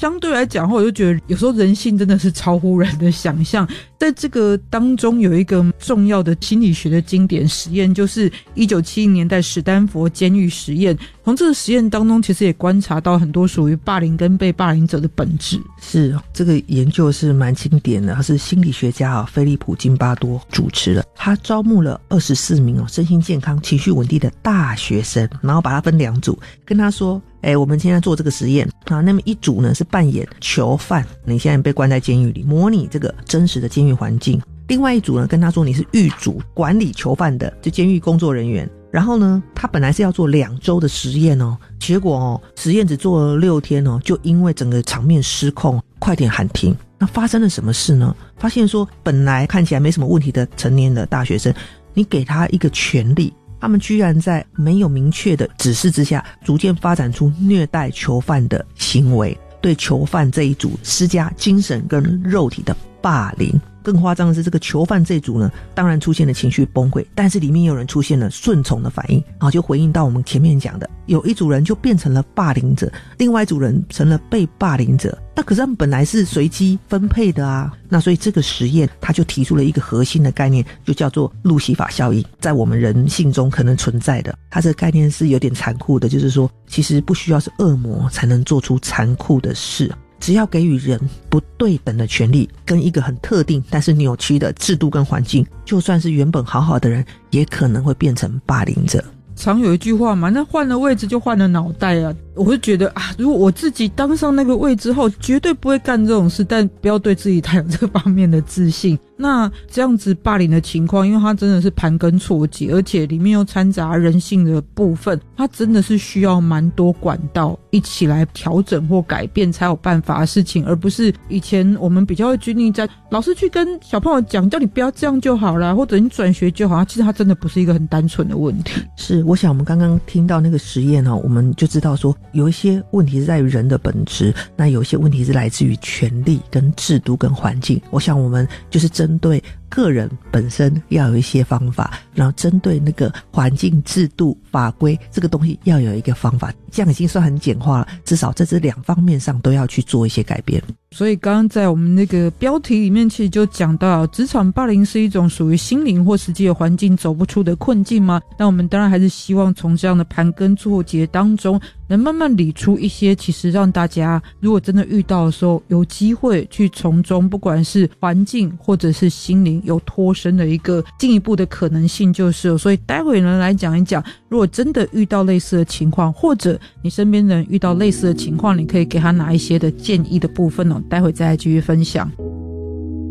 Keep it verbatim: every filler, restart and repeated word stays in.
相对来讲我就觉得有时候人性真的是超乎人的想象。在这个当中有一个重要的心理学的经典实验，就是一九七零年代史丹佛监狱实验。从这个实验当中其实也观察到很多属于霸凌跟被霸凌者的本质。 是，这个研究是蛮经典的，他是心理学家啊，菲利普金巴多主持的。他招募了二十四名哦身心健康情绪稳定的大学生，然后把他分两组，跟他说哎，我们现在做这个实验啊，那么一组呢是扮演囚犯，你现在被关在监狱里，模拟这个真实的监狱环境。另外一组呢跟他说你是狱主，管理囚犯的就监狱工作人员。然后呢他本来是要做两周的实验哦，结果哦实验只做了六天哦，就因为整个场面失控，快点喊停。那发生了什么事呢？发现说本来看起来没什么问题的成年的大学生，你给他一个权利，他们居然在没有明确的指示之下，逐渐发展出虐待囚犯的行为，对囚犯这一组施加精神跟肉体的霸凌。更夸张的是，这个囚犯这一组呢，当然出现了情绪崩溃，但是里面有人出现了顺从的反应啊，就回应到我们前面讲的，有一组人就变成了霸凌者，另外一组人成了被霸凌者。那可是他们本来是随机分配的啊，那所以这个实验他就提出了一个核心的概念，就叫做路西法效应，在我们人性中可能存在的。它这个概念是有点残酷的，就是说其实不需要是恶魔才能做出残酷的事，只要给予人不对等的权利跟一个很特定但是扭曲的制度跟环境，就算是原本好好的人也可能会变成霸凌者。 常有一句话嘛，那换了位置就换了脑袋啊。我会觉得啊，如果我自己当上那个位置后，绝对不会干这种事，但不要对自己太有这方面的自信。那这样子霸凌的情况，因为它真的是盘根错节，而且里面又掺杂人性的部分，它真的是需要蛮多管道一起来调整或改变才有办法的事情，而不是以前我们比较会拘泥在老师去跟小朋友讲叫你不要这样就好啦，或者你转学就好，其实它真的不是一个很单纯的问题。 是，我想我们刚刚听到那个实验哦，我们就知道说有一些问题是在于人的本质，那有一些问题是来自于权力跟制度跟环境。我想我们就是针对个人本身要有一些方法，然后针对那个环境制度法规这个东西要有一个方法，这样已经算很简化了，至少在这两方面上都要去做一些改变。 所以刚刚在我们那个标题里面其实就讲到，职场霸凌是一种属于心灵或实际的环境走不出的困境吗？那我们当然还是希望从这样的盘根错节当中能慢慢理出一些其实让大家如果真的遇到的时候有机会去从中不管是环境或者是心灵有脱身的一个进一步的可能性就是了。所以待会呢来讲一讲，如果真的遇到类似的情况，或者你身边的人遇到类似的情况，你可以给他哪一些的建议的部分哦，待会再来继续分享。